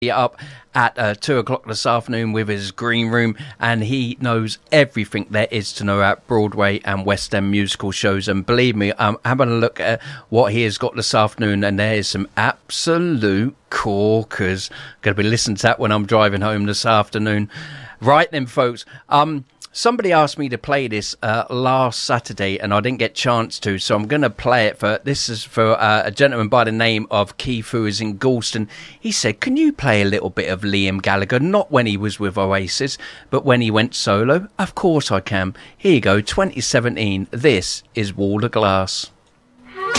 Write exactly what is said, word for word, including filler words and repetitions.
up at uh, two o'clock this afternoon with his green room, and he knows everything there is to know at Broadway and West End musical shows. And believe me, I'm having a look at what he has got this afternoon, and there is some absolute corkers. Going to be listening to that when I'm driving home this afternoon. Right then, folks. Um, Somebody asked me to play this uh, last Saturday, and I didn't get a chance to, so I'm going to play it. For This is for uh, a gentleman by the name of Keith, who is in Galston. He said, can you play a little bit of Liam Gallagher? Not when he was with Oasis, but when he went solo. Of course I can. Here you go, twenty seventeen. This is Wall of Glass.